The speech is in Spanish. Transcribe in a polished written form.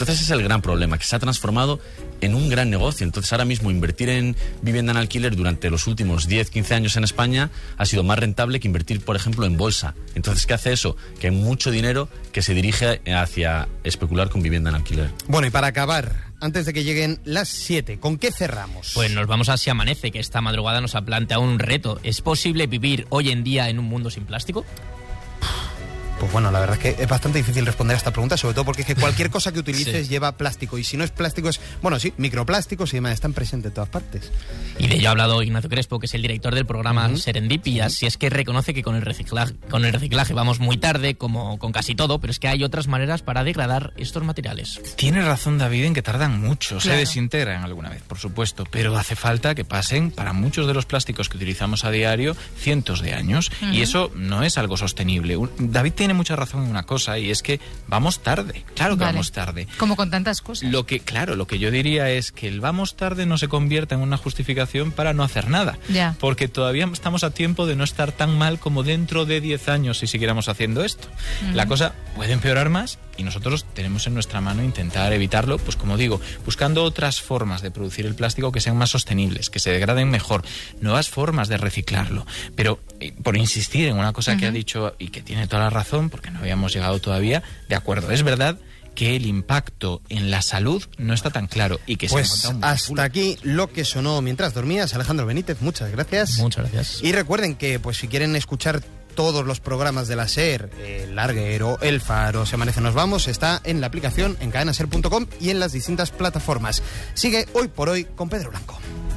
Entonces ese es el gran problema, que se ha transformado en un gran negocio. Entonces ahora mismo invertir en vivienda en alquiler durante los últimos 10, 15 años en España ha sido más rentable que invertir, por ejemplo, en bolsa. Entonces, ¿qué hace eso? Que hay mucho dinero que se dirige hacia especular con vivienda en alquiler. Bueno, y para acabar, antes de que lleguen las 7, ¿con qué cerramos? Pues nos vamos a Si Amanece, que esta madrugada nos ha planteado un reto. ¿Es posible vivir hoy en día en un mundo sin plástico? Pues bueno, la verdad es que es bastante difícil responder a esta pregunta, sobre todo porque es que cualquier cosa que utilices lleva plástico, y si no es plástico es, bueno, sí, microplásticos y demás, están presentes en todas partes. Y de ello ha hablado Ignacio Crespo, que es el director del programa Serendipia, si es que reconoce que con el reciclaje vamos muy tarde, como con casi todo, pero es que hay otras maneras para degradar estos materiales. Tiene razón David en que tardan mucho, claro. Se desintegran alguna vez, por supuesto, pero hace falta que pasen, para muchos de los plásticos que utilizamos a diario, cientos de años, y eso no es algo sostenible. David tiene mucha razón en una cosa, y es que vamos tarde, claro que vamos tarde. Como con tantas cosas. Lo que yo diría es que el vamos tarde no se convierta en una justificación para no hacer nada, porque todavía estamos a tiempo de no estar tan mal como dentro de 10 años si siguiéramos haciendo esto. La cosa puede empeorar más, y nosotros tenemos en nuestra mano intentar evitarlo, pues como digo, buscando otras formas de producir el plástico que sean más sostenibles, que se degraden mejor, nuevas formas de reciclarlo. Pero por insistir en una cosa que ha dicho y que tiene toda la razón, porque no habíamos llegado todavía, de acuerdo, es verdad que el impacto en la salud no está tan claro y que pues se ha encontrado hasta aquí lo que sonó mientras dormías. Alejandro Benítez, muchas gracias. Muchas gracias. Y recuerden que pues si quieren escuchar todos los programas de la SER, El Larguero, El Faro, Se Amanece Nos Vamos, está en la aplicación, en cadenaser.com y en las distintas plataformas. Sigue Hoy por Hoy con Pedro Blanco.